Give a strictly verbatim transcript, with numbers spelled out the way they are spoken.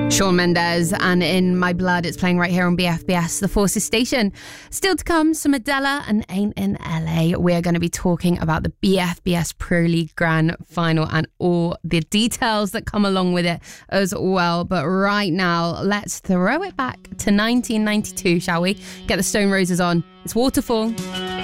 Shawn Mendes and In My Blood. It's playing right here on B F B S, the Forces station. Still to come, some Adela and Ain't in L A. We're going to be talking about the B F B S Pro League Grand Final and all the details that come along with it as well. But right now, let's throw it back to nineteen ninety-two, shall we? Get the Stone Roses on. It's Waterfall.